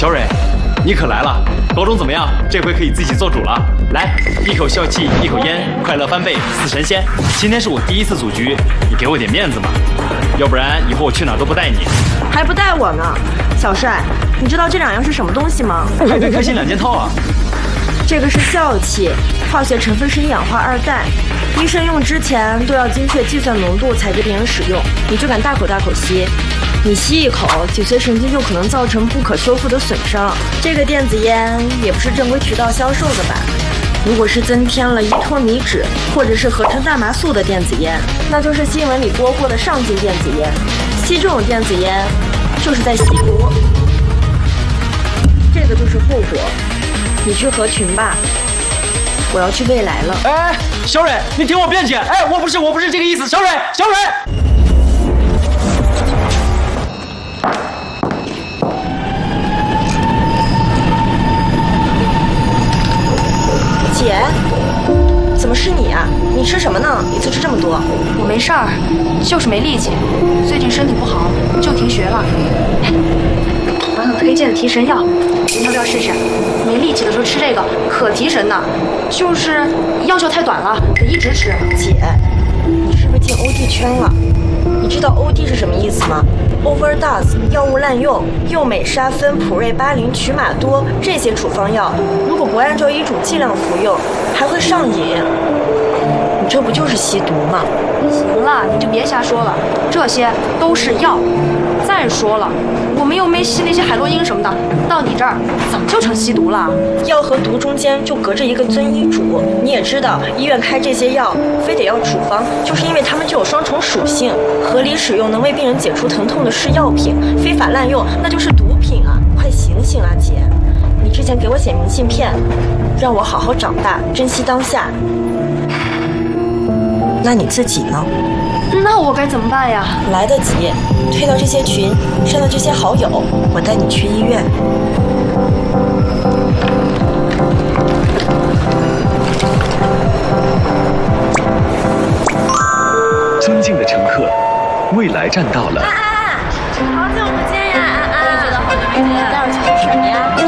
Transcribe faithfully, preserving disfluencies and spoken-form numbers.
小蕊，你可来了！高中怎么样？这回可以自己做主了。来，一口笑气，一口烟，快乐翻倍，似神仙。今天是我第一次组局，你给我点面子嘛，要不然以后我去哪都不带你。 还不带我呢？小帅，你知道这两样是什么东西吗？ 派对开心两件套啊！ 这个是笑气，化学成分是一氧化二氮，医生用之前都要精确计算浓度才给病人使用，你就敢大口大口吸。你吸一口，脊髓神经就可能造成不可修复的损伤。这个电子烟也不是正规渠道销售的吧？如果是增添了依托米酯或者是合成大麻素的电子烟，那就是新闻里播过的上劲电子烟。吸这种电子烟，就是在吸毒。这个就是后果。你去合群吧，我要去未来了。 哎，小蕊，你听我辩解。哎，我不是，我不是这个意思。小蕊，小蕊。 姐，怎么是你啊？你吃什么呢？一次吃这么多？ 我没事儿，就是没力气。最近身体不好，就停学了。我很推荐的提神药，你要不要试试？没力气的时候吃这个可提神的，就是药效太短了，得一直吃。 姐，你是不是进 O D 圈了？你知道 O D 是什么意思吗 ？Overdose， 药物滥用，右美沙芬、普瑞巴林、曲马多这些处方药，如果不按照医嘱剂量服用，还会上瘾。你这不就是吸毒吗？ 行了，你就别瞎说了，这些都是药。再说了，我们又没吸那些海洛因什么的，到你这儿怎么就成吸毒了？ 药和毒中间就隔着一个遵医嘱。你也知道，医院开这些药非得要处方，就是因为它们具有双重属性。合理使用能为病人解除疼痛的是药品，非法滥用那就是毒品啊！快醒醒啊，姐！你之前给我写明信片，让我好好长大，珍惜当下。那你自己呢？ 那我该怎么办呀？ 来得及，退到这些群，删到这些好友，我带你去医院。 尊敬的乘客，未来站到了。 安安，好久不见呀，安安。我也觉得好久没见。待会儿去吃什么呀？